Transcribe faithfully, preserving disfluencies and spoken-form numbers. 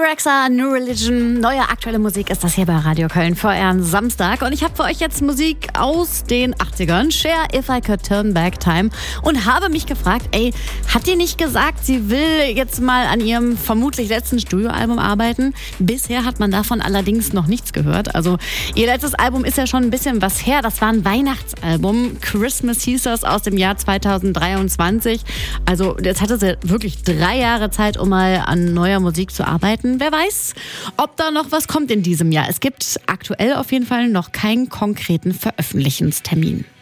Rexa, New Religion, neue aktuelle Musik ist das hier bei Radio Köln für euren Samstag. Und ich habe für euch jetzt Musik aus den achtzigern, Cher, If I Could Turn Back Time. Und habe mich gefragt, ey, hat die nicht gesagt, sie will jetzt mal an ihrem vermutlich letzten Studioalbum arbeiten? Bisher hat man davon allerdings noch nichts gehört. Also ihr letztes Album ist ja schon ein bisschen was her. Das war ein Weihnachtsalbum. Christmas hieß das, aus dem Jahr zweitausenddreiundzwanzig. Also jetzt hatte sie wirklich drei Jahre Zeit, um mal an neuer Musik zu arbeiten. Wer weiß, ob da noch was kommt in diesem Jahr. Es gibt aktuell auf jeden Fall noch keinen konkreten Veröffentlichungstermin.